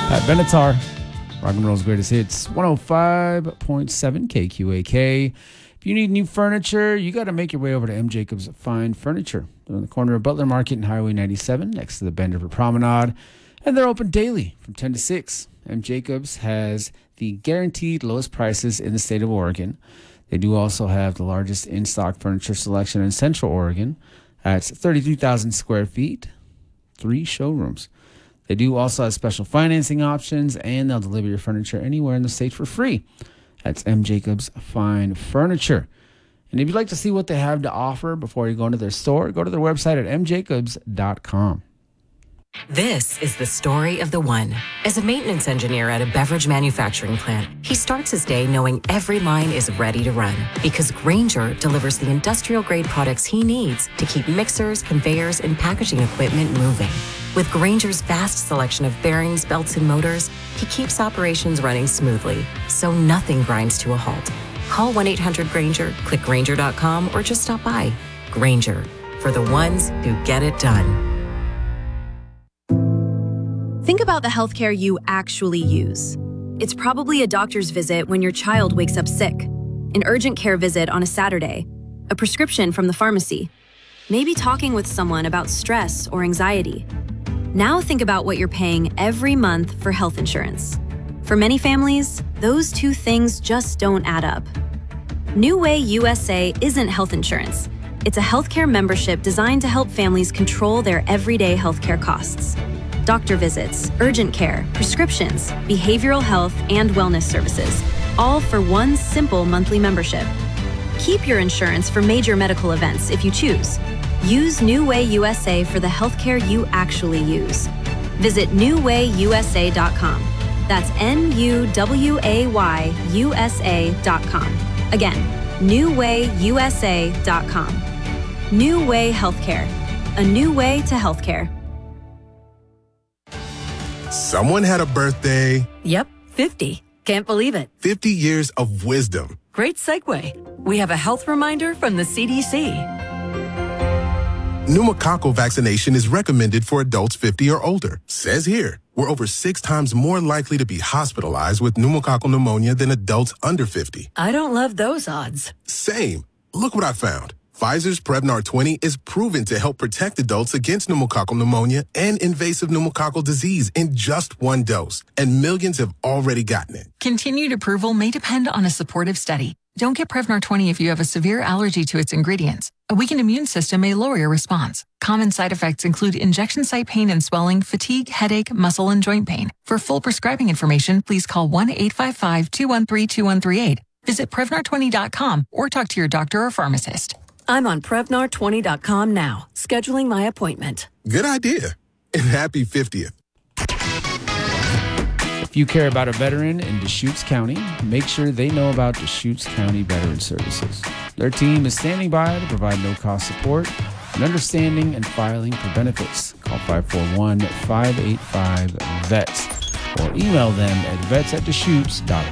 Pat Benatar, Rock and Roll's greatest hits, 105.7 KQAK. If you need new furniture, you got to make your way over to M. Jacobs Fine Furniture. They're on the corner of Butler Market and Highway 97, next to the Bend River Promenade, and they're open daily from 10 to 6. M. Jacobs has the guaranteed lowest prices in the state of Oregon. They do also have the largest in-stock furniture selection in Central Oregon. That's 33,000 square feet, 3 showrooms. They do also have special financing options, and they'll deliver your furniture anywhere in the state for free. That's M. Jacobs Fine Furniture. And if you'd like to see what they have to offer before you go into their store, go to their website at mjacobs.com. This is the story of the one. As a maintenance engineer at a beverage manufacturing plant, he starts his day knowing every line is ready to run because Grainger delivers the industrial-grade products he needs to keep mixers, conveyors, and packaging equipment moving. With Grainger's vast selection of bearings, belts, and motors, he keeps operations running smoothly, so nothing grinds to a halt. Call 1-800-GRAINGER, click Grainger.com, or just stop by. Grainger, for the ones who get it done. Think about the healthcare you actually use. It's probably a doctor's visit when your child wakes up sick, an urgent care visit on a Saturday, a prescription from the pharmacy, maybe talking with someone about stress or anxiety. Now think about what you're paying every month for health insurance. For many families, those two things just don't add up. New Way USA isn't health insurance. It's a healthcare membership designed to help families control their everyday healthcare costs. Doctor visits, urgent care, prescriptions, behavioral health, and wellness services, all for one simple monthly membership. Keep your insurance for major medical events if you choose. Use New Way USA for the healthcare you actually use. Visit newwayusa.com. That's NUWAYUSA.com. Again, newwayusa.com. New Way Healthcare. A new way to healthcare. Someone had a birthday. Yep, 50. Can't believe it. 50 years of wisdom. Great segue. We have a health reminder from the CDC. Pneumococcal vaccination is recommended for adults 50 or older. Says here, we're over 6 times more likely to be hospitalized with pneumococcal pneumonia than adults under 50. I don't love those odds. Same. Look what I found. Pfizer's Prevnar 20 is proven to help protect adults against pneumococcal pneumonia and invasive pneumococcal disease in just 1 dose, and millions have already gotten it. Continued approval may depend on a supportive study. Don't get Prevnar 20 if you have a severe allergy to its ingredients. A weakened immune system may lower your response. Common side effects include injection site pain and swelling, fatigue, headache, muscle, and joint pain. For full prescribing information, please call 1-855-213-2138. Visit Prevnar20.com or talk to your doctor or pharmacist. I'm on Prevnar20.com now, scheduling my appointment. Good idea. And happy 50th. If you care about a veteran in Deschutes County, make sure they know about Deschutes County Veteran Services. Their team is standing by to provide no-cost support and understanding and filing for benefits. Call 541-585-VETS or email them at vets@deschutes.org.